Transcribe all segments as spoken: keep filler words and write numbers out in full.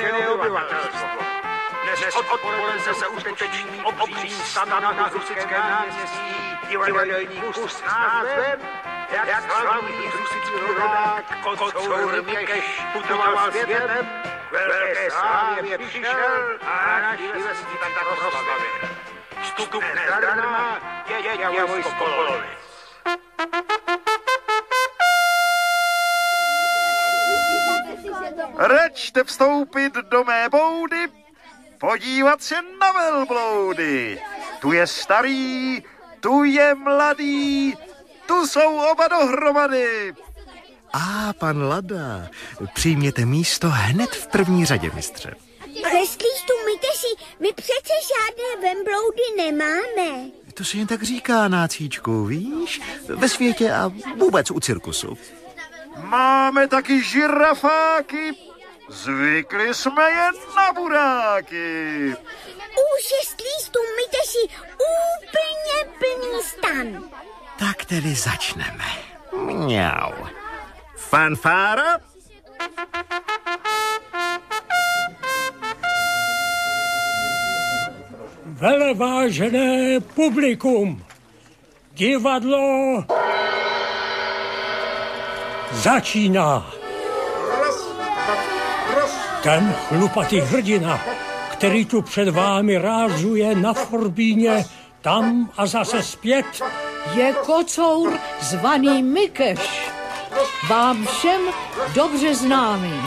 vážené obyvatelstvo. Dnes odpoledne se uskuteční obří stan na Husickém náměstí divadelní kus s názvem Jak slavný husický rodák kocour Mikeš putoval světem, velké slávě přišel a naší vesní tak proslavil. Vstupné zdarma je vojsko Polovic. Račte vstoupit do mé boudy, podívat se na velbloudy. Tu je starý, tu je mladý, tu jsou oba dohromady. A pan Lada, přijměte místo hned v první řadě, mistře. Restlístu, myjte si, my přece žádné vembloudy nemáme. To se jen tak říká, nácíčku, víš? Ve světě a vůbec u cirkusu. Máme taky žirafáky, zvykli jsme jen na buráky. Už restlístu, myjte si úplně plný stan. Tak tedy začneme. Mňau. Fanfára? Velevážené publikum, divadlo začíná. Ten chlupatý hrdina, který tu před vámi rázuje na forbíně, tam a zase zpět, je kocour zvaný Mikeš, vám všem dobře známý.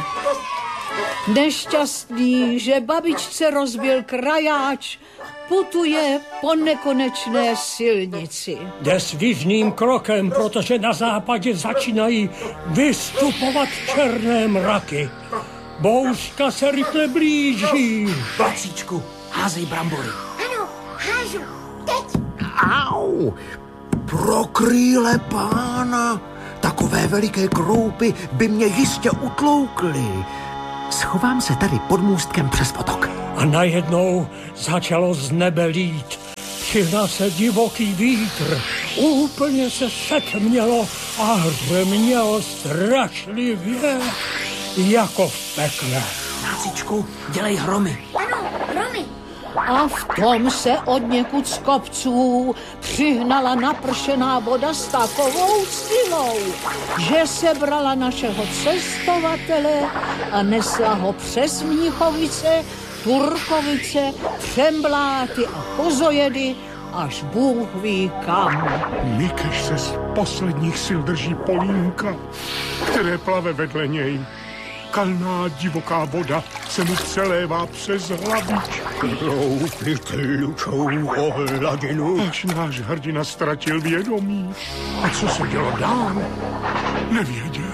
Nešťastný, že babičce rozbil krajáč, putuje po nekonečné silnici. Jde svižným krokem, protože na západě začínají vystupovat černé mraky. Bouřka se rychle blíží. Bacíčku, házej brambory. Ano, hážu, teď. Au! Pro krýle pána, takové veliké kroupy by mě jistě utloukly. Schovám se tady pod můstkem přes potok. A najednou začalo z nebe lít. Přihnal se divoký vítr. Úplně se setmělo a hřmělo strašlivě, jako v pekle. Nácičku, dělej hromy. Ano, hromy. A v tom se od někud z kopců přihnala napršená voda s takovou silou, že sebrala našeho cestovatele a nesla ho přes Mnichovice, Turkovice, Přembláty a Kozojedy, až Bůh ví kam. Mikeš se z posledních sil drží polínka, které plave vedle něj. Kalná divoká voda se mu přelévá přes hlavičku. Hloupit lučou ohladinu. Až náš hrdina ztratil vědomí. A co se dělo dál? Nevěděl.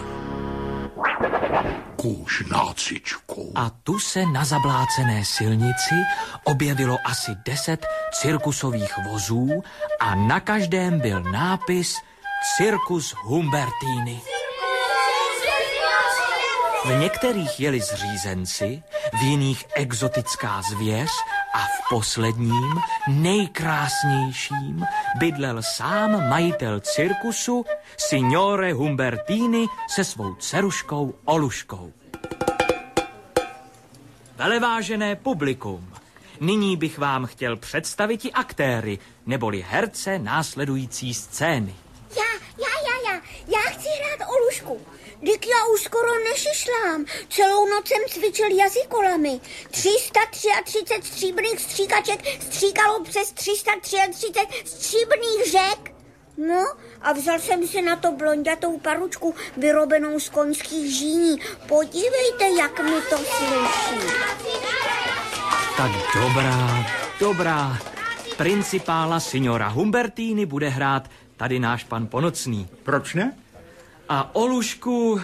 Kůž nácičku. A tu se na zablácené silnici objevilo asi deset cirkusových vozů a na každém byl nápis Cirkus Humbertini. V některých jeli zřízenci, v jiných exotická zvěř a v posledním, nejkrásnějším, bydlel sám majitel cirkusu, signore Humbertini se svou dceruškou Oluškou. Velevážené publikum, nyní bych vám chtěl představit i aktéry, neboli herce následující scény. Já, já, já, já, já chci hrát Olušku. Dík já už skoro nešišlám. Celou noc jsem cvičil jazykolami. tři sta třicet tři stříbrných stříkaček stříkalo přes tři sta třicet tři stříbrných řek. No a vzal jsem si na to blonďatou paručku vyrobenou z koňských žíní. Podívejte, jak mi to sluší. Tak dobrá, dobrá. Principála signora Humbertini bude hrát tady náš pan Ponocný. Proč ne? A Olušku...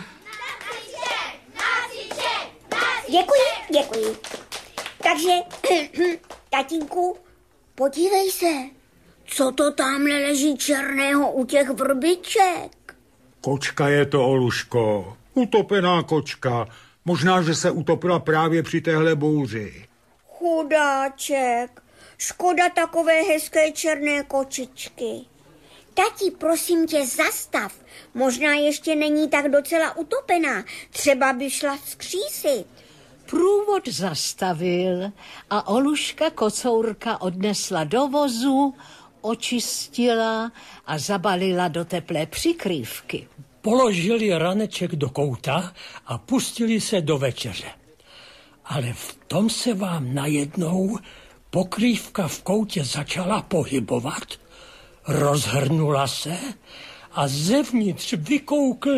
Děkuji, děkuji. Takže, tatínku, podívej se, co to tamhle leží černého u těch vrbiček. Kočka je to, Oluško. Utopená kočka. Možná, že se utopila právě při téhle bouři. Chudáček, škoda takové hezké černé kočičky. Tati, prosím tě, zastav. Možná ještě není tak docela utopená. Třeba by šla vzkřísit. Průvod zastavil a Oluška Kocourka odnesla do vozu, očistila a zabalila do teplé přikrývky. Položili raneček do kouta a pustili se do večeře. Ale v tom se vám najednou pokrývka v koutě začala pohybovat, rozhrnula se a zevnitř vykoukl...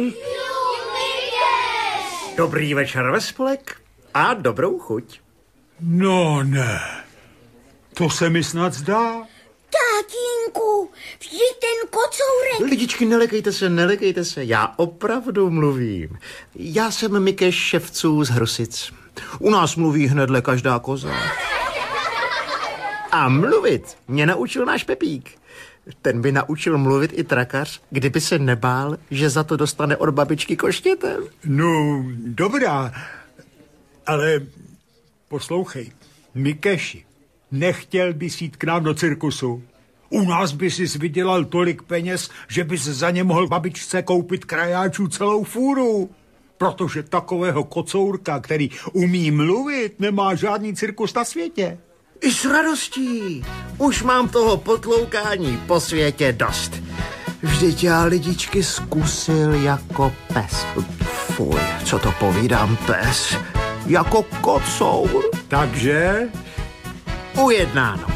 Dobrý večer ve spolek a dobrou chuť. No ne, to se mi snad zdá. Tátínku, vždyť ten kocourek... Lidičky, nelekejte se, nelekejte se, já opravdu mluvím. Já jsem Mikeš Ševců z Hrusic. U nás mluví hnedle každá koza. A mluvit mě naučil náš Pepík. Ten by naučil mluvit i trakař, kdyby se nebál, že za to dostane od babičky koštětem. No, dobrá, ale poslouchej, Mikeši, nechtěl bys jít k nám do cirkusu? U nás by jsi vydělal tolik peněz, že bys za ně mohl babičce koupit krajáčů celou fůru. Protože takového kocourka, který umí mluvit, nemá žádný cirkus na světě. I s radostí. Už mám toho potloukání po světě dost. Vždyť já lidičky zkusil jako pes. Fuj, co to povídám, pes? Jako kocour. Takže? Ujednáno.